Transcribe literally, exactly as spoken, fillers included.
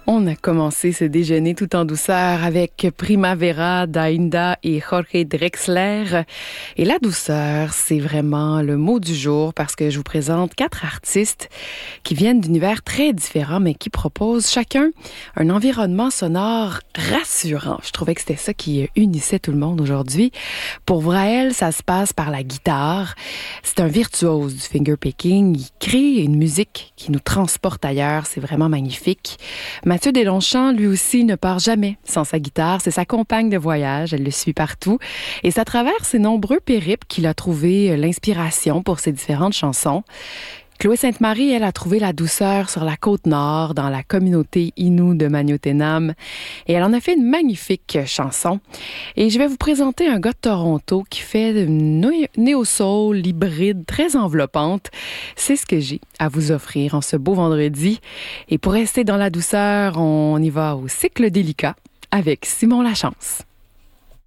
On a commencé ce déjeuner tout en douceur avec Primavera d'Ainda et Jorge Drexler. Et la douceur, c'est vraiment le mot du jour parce que je vous présente quatre artistes qui viennent d'univers très différents mais qui proposent chacun un environnement sonore rassurant. Je trouvais que c'était ça qui unissait tout le monde aujourd'hui. Pour Vraël, ça se passe par la guitare. C'est un virtuose du fingerpicking. Il crée une musique qui nous transporte ailleurs. C'est vraiment magnifique. Mathieu Deslongchamps, lui aussi, ne part jamais sans sa guitare. C'est sa compagne de voyage. Elle le suit partout. Et c'est à travers ses nombreux périples qu'il a trouvé l'inspiration pour ses différentes chansons. Chloé Sainte-Marie, elle, a trouvé la douceur sur la Côte-Nord, dans la communauté Innu de Maniotenam. Et elle en a fait une magnifique chanson. Et je vais vous présenter un gars de Toronto qui fait une néo-soul hybride très enveloppante. C'est ce que j'ai à vous offrir en ce beau vendredi. Et pour rester dans la douceur, on y va au cycle délicat avec Simon Lachance.